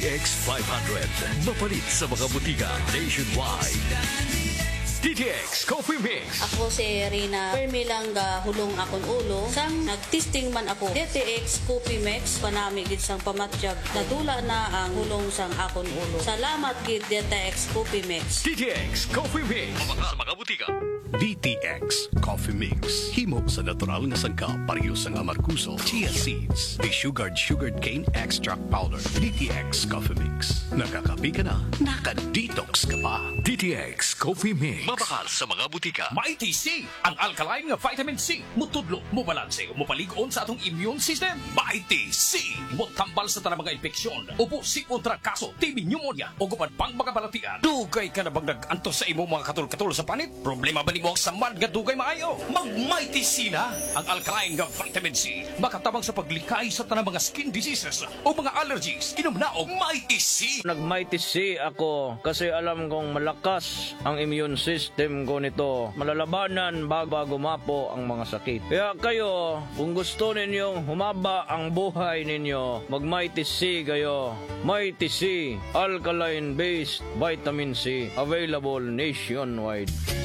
DTX 500. Mapalit sa mga butika nationwide. DTX Coffee Mix. Ako si Rina Permilang hulong akong ulo. Sang nagtesting man ako DTX Coffee Mix panami gid sang pamatyag. Nadula na ang hulong sang akong ulo. Salamat gid DTX Coffee Mix. DTX Coffee Mix. Mabaka sa mga butika. DTX Coffee Mix. Himo sa natural nga sangkap pareho sang amarkuso, chia seeds, desugared sugared cane extract powder. DTX Coffee Mix. Nakakapi ka na, naka-detox ka pa. DTX Coffee Mix. Mabakal sa mga butika. Mighty C, ang alkaline nga vitamin C. Mutudlo, mubalanse, mupaligon sa atong immune system. Mighty C, mutambal sa tanang mga infeksyon. Upo si kontra kaso, TB pneumonia, o gupan pang mga balatian. Dugay ka na bang nag-antos sa imo mga katul-katul sa panit? Problema ba ni mo ang samad nga dugay maayo? Mag-Mighty C na, ang alkaline nga vitamin C. Makatabang sa paglikay sa tanang mga skin diseases o mga allergies. Inom na og Mighty C. Nag-Mighty C ako kasi alam kong malakas ang immune system ko nito. Malalabanan bago gumapo ang mga sakit. Kaya kayo, kung gusto ninyong humaba ang buhay ninyo, mag-Mighty C kayo. Mighty C, alkaline-based vitamin C, available nationwide.